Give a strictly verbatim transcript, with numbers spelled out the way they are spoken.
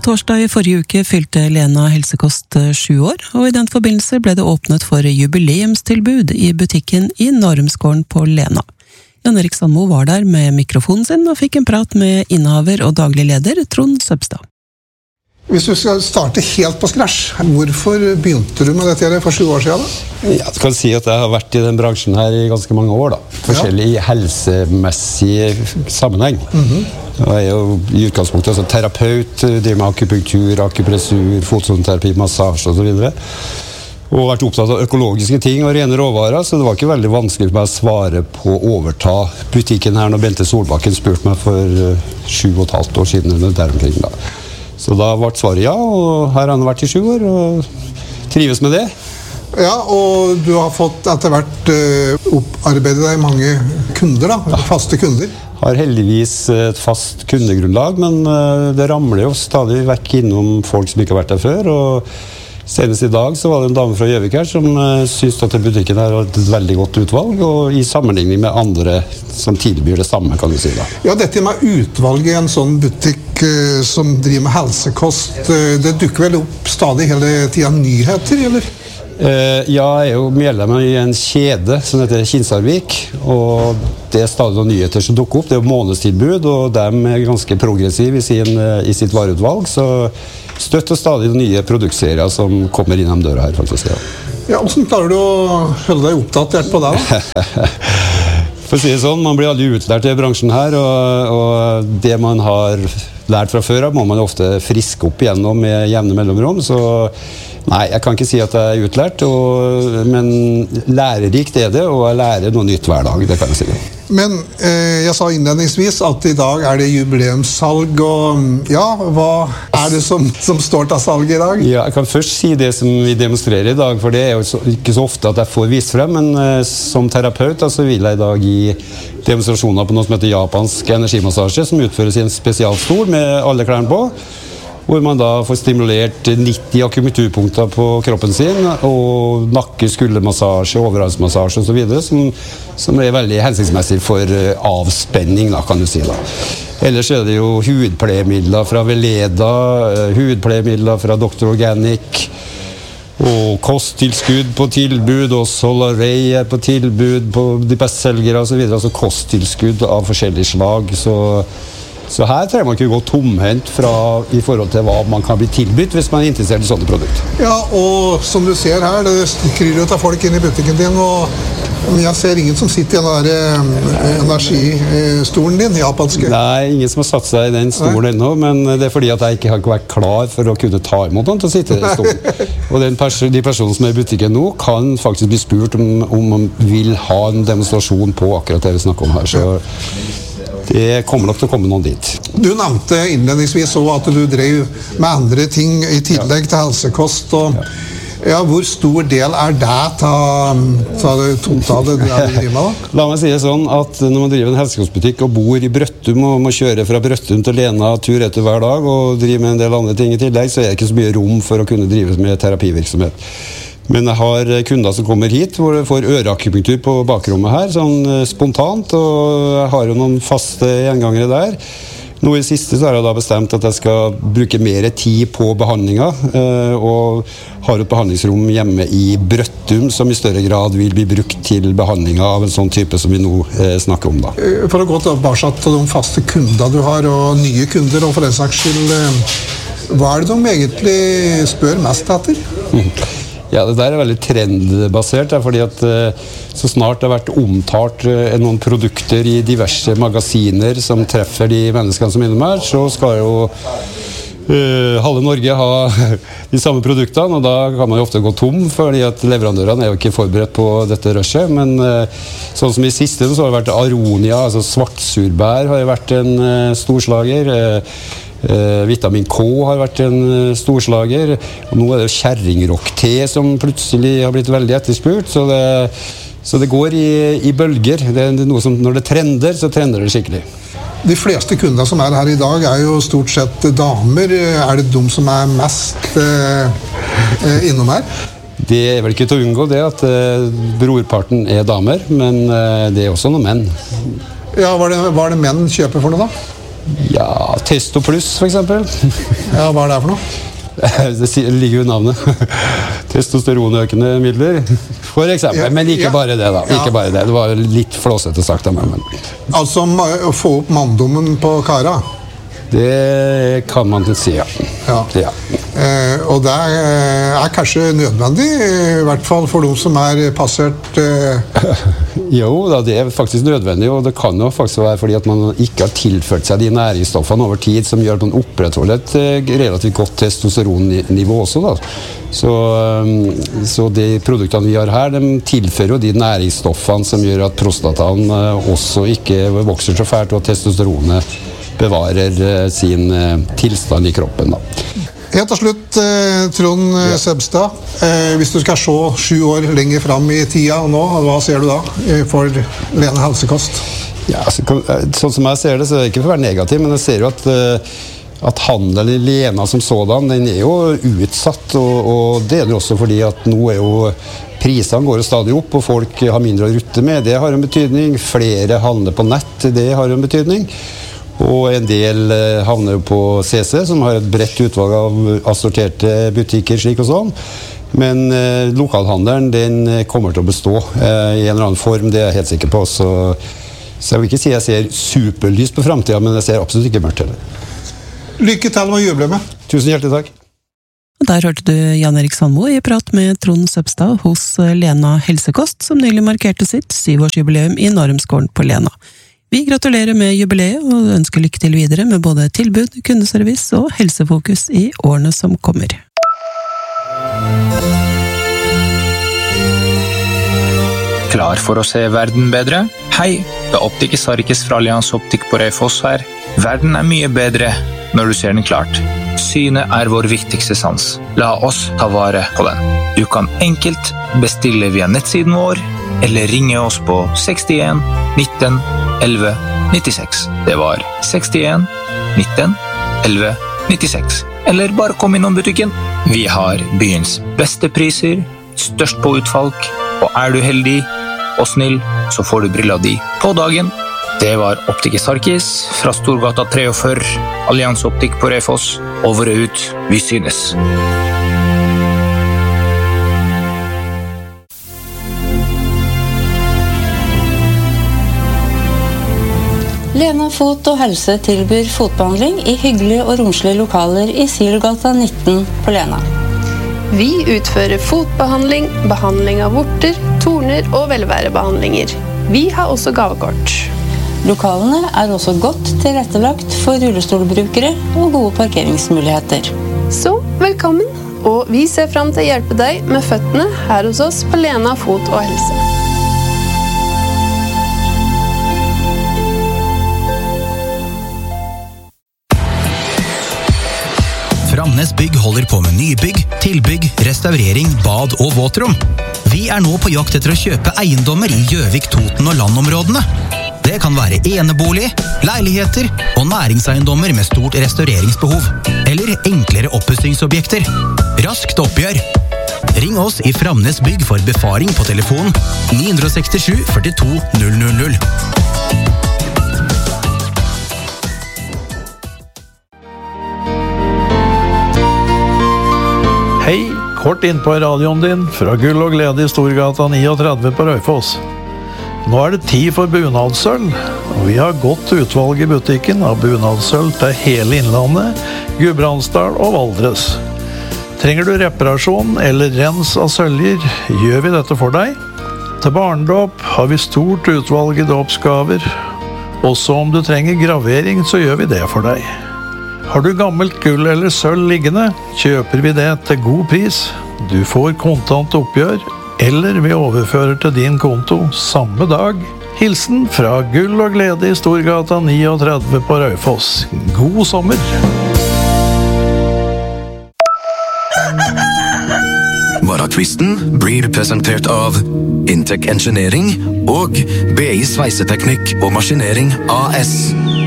torsdag i forrige uke fylte Lena Helsekost sju år, og i den forbindelse ble det åpnet for jubileumstilbud i butikken i Narumsgården på Lena. Jan Erik Sandmo var der med mikrofonen sin og fikk en prat med innehaver og daglig leder Trond Søbstad. Hvis du skal starte helt på scratch, hvorfor begynte du med dette for sju år siden da? Ja, du kan si at jeg har vært i den bransjen her i ganske mange år da. Forskjellig i helsemessig sammenheng. Mm-hmm. Jeg er jo i utgangspunktet altså, terapeut, driver med akupunktur, akupressur, fotsoneterapi, massasje og så videre. Og vært opptatt av økologiske ting og rene råvarer, så det var ikke veldig vanskelig for meg å svare på å overta butikken her når Bente Solbakken spurte meg for sju og et halvt år siden eller der omkring da. Så da ble svaret ja, og her har han vært i sju år, og trives med det. Ja, og du har fått etter hvert uh, opparbeidet deg mange kunder da, ja. Faste kunder. Har heldigvis et fast kundegrunnlag, men uh, det ramler jo stadig vekk innom folk som ikke har vært der før, og senest i dag så var det en dame fra Gjøvik her som uh, syntes at butikken her var et veldig godt utvalg, og i sammenligning med andre som tilbyr det samme, kan du si da. Ja, dette med utvalg i en sånn butikk uh, som driver med helsekost, uh, det dukker vel opp stadig hele tiden nyheter, eller? Uh, ja, jeg er jo medlem i en kjede som heter Kinsarvik, og det er stadig noen nyheter som dukker opp. Det er jo månedstilbud, og de er ganske progressive i, sin, i sitt vareutvalg, så støtt og stadig nye produktserier som kommer innom døra her, faktisk. Ja, ja, hvordan klarer du å holde deg oppdatert på det da? For å si det sånn, man blir aldri utlært i bransjen her, og, og det man har lært fra før av må man ofte friske opp igjennom med jevne mellomrom, så nei, jeg kan ikke si at jeg er utlært, og, men lærerikt er det, og jeg lærer noe nytt hver dag, det kan jeg si. Men eh, jeg sa innledningsvis at i dag er det jubileumssalg, og ja, hva er det som, som står til salg i dag? Ja, jeg kan først si det som vi demonstrerer i dag, for det er jo så, ikke så ofte at jeg får vist frem, men eh, som terapeut altså, vil jeg i dag gi demonstrasjoner på noe som heter japansk energimassasje, som utføres i en spesialstol med alle klærne på, hvor man da får stimulert nitti akupunkturpunkter på kroppen sin, og nakke, skuldermassasje, overhalsmassasje og så videre, som, som er veldig hensiktsmessig for avspenning, da, kan du si da. Ellers er det jo hudpleiemidler fra Veleda, hudpleiemidler fra doktor Organic, og kosttilskudd på tilbud, og Solaray er på tilbud på de bestselgere og så videre, altså kosttilskudd av forskjellige slag, så Så her trenger man ikke gå tomhendt fra i forhold til hva man kan bli tilbudt hvis man er interessert i sånne produkter. Ja, og som du ser her, det kryr ut av folk inn i butikken din, og jeg ser ingen som sitter i den der energistolen din, japanske. Nei, ingen som har satt seg i den stolen ennå, men det er fordi at jeg ikke har vært klar for å kunne ta imot den til å sitte i den stolen. Og den pers de personene som er i butikken nå kan faktisk bli spurt om, om man vil ha en demonstrasjon på akkurat det vi snakker om her, så det kommer nok til å komme noen dit. Du nevnte innledningsvis også at du drev med andre ting i tillegg til helsekost, og ja, hvor stor del er det til det totale du driver med da? La meg si det sånn at når man driver en helsekostbutikk og bor i Brøttum og må kjøre fra Brøttum til Lena tur etter hver dag og drive med en del andre ting i tillegg, så er det ikke så mye rom for å kunne drive med terapivirksomhet. Men jeg har kunder som kommer hit hvor jeg får øreakupunktur på bakrommet her, sånn spontant, og jeg har jo noen faste gjengangere der. Nå i det siste så har jeg da bestemt at jeg skal bruke mer tid på behandlinger, og har et behandlingsrom hjemme i Brøttum som i større grad vil bli brukt til behandlinger av en sånn type som vi nå snakker om da. For å gå tilbake til de faste kunder du har, og nye kunder, og for den saks skyld, hva er det de egentlig spør mest etter? Ja, det der er veldig trendbasert, fordi at så snart det har vært omtalt noen produkter i diverse magasiner som treffer de menneskene som er innom her, så skal jo uh, halve Norge ha de samme produktene, og da kan man jo ofte gå tom, fordi at leverandørene er jo ikke forberedt på dette rushet, men uh, sånn som i siste så har det vært Aronia, altså svartsurbær har jo vært en uh, storslager, uh, Uh, vitamin K har vært en uh, storslager, og nå er det jo kjerringrock-te som plutselig har blitt veldig etterspurt, så det, så det går i, i bølger. Det er noe som, når det trender, så trender det skikkelig. De fleste kunder som er her i dag er jo stort sett damer. Er det de som er mest uh, innom her? Det er vel ikke til å unngå det at uh, brorparten er damer, men uh, det er også noen menn. Ja, hva er det, hva er det menn kjøper for noe da? Ja, Testo Plus for eksempel. Ja, hva er det for noe? Det ligger jo i navnet. Testosteronøkende midler, for eksempel. Ja, men ikke ja. bare det da. Ikke Ja. bare det. Det var litt flåsete sagt av meg. Men Altså å få opp manndommen på kara. det kan man ikke si, ja. Ja. ja. Eh, og det er, er kanskje nødvendig, i hvert fall for de som er passert eh... Jo, da, det er faktisk nødvendig, og det kan jo faktisk være fordi at man ikke har tilført seg de næringsstoffene over tid som gjør at man opprettholder et eh, relativt godt testosteronnivå også. Da. Så, um, så de produktene vi har her, de tilfører jo de næringsstoffene som gjør at prostataen uh, også ikke vokser så fælt, og at testosteronet bevarer uh, sin uh, tilstand i kroppen. Da. Helt til slutt, eh, Trond ja. Sebstad, eh, hvis du skal se sju år lenger fram i tida og nå, hva ser du da eh, for Lena Helsekost? Ja, så, sånn som jeg ser det, så er det ikke for å være negativ, men jeg ser jo at, at handel i Lena som sådan, den er jo utsatt, og, og det er det også fordi at nå er jo prisene går jo stadig opp, og folk har mindre å rutte med, det har en betydning. Flere handler på nett, det har en betydning. Og en del havner på C C, som har et bredt utvalg av assorterte butikker, slik og sånn. Men eh, lokalhandelen, den kommer til å bestå eh, i en eller annen form, det er jeg helt sikker på. Så, så jeg vil ikke si jeg ser superlys på fremtiden, men jeg ser absolutt ikke mørkt heller. Lykke til med jubileet. Tusen hjertelig takk. Der hørte du Jan Erik Sandmo i prat med Trond Sebstad hos Lena Helsekost, som nylig markerte sitt syvårsjubileum i Normsgården på Lena. Vi gratulerer med jubileet og ønsker lykke til videre med både tilbud, kundeservice og helsefokus i årene som kommer. Klar for å se verden bedre? Hei, det er Optikis Sarkis fra Allianz Optik på Raufoss her. Verden er mye bedre når du ser den klart. Synet er vår viktigste sans. La oss ta vare på den. Du kan enkelt bestille via nettsiden vår, eller ringe oss på sekstien nitten elleve nittiseks. Det var sekstien nitten elleve nittiseks. Eller bare kom innom butikken. Vi har byens beste priser, størst på utvalg, og er du heldig og snill, så får du brilla di på dagen. Det var Optikis Sarkis fra Storgata førtitre, Allianz Optik på Raufoss. Over og ut, vi synes. Lena Fot og Helse tilbyr fotbehandling i hyggelige og romslige lokaler i Silgata nitten på Lena. Vi utfører fotbehandling, behandling av vorter, torner og velværebehandlinger. Vi har også gavekort. Lokalene er også godt tilrettelagt for rullestolbrukere og gode parkeringsmuligheter. Så velkommen, og vi ser frem til å hjelpe deg med føttene her hos oss på Lena Fot og Helse. Framnes Bygg holder på med nybygg, tilbygg, restaurering, bad og våtrom. Vi er nå på jakt etter å kjøpe eiendommer i Gjøvik, Toten og landområdene. Det kan være enebolig, leiligheter og næringseiendommer med stort restaureringsbehov. Eller enklere oppussingsobjekter. Raskt oppgjør. Ring oss i Framnes Bygg for befaring på telefon ni seks sju førtito null null null. Hei, kort inn på radioen din fra Gull og Glede i Storgata trettini på Raufoss. Nå er det tid for bunadssølv, og vi har godt utvalg i butikken av bunadssølv til hele Innlandet, Gudbrandsdal og Valdres. Trenger du reparasjon eller rens av søljer, gjør vi dette for deg. Til barndåp har vi stort utvalg i dåpsgaver. Også om du trenger gravering, så gjør vi det for deg. Har du gammelt gull eller sølv liggende, kjøper vi det til god pris. Du får kontant oppgjør, eller vi overfører til din konto samme dag. Hilsen fra Gull og Glede i Storgata trettini på Raufoss. God sommer! Morgenkvisten blir presentert av Intec Engineering og B I Sveiseteknikk og Maskinering A S.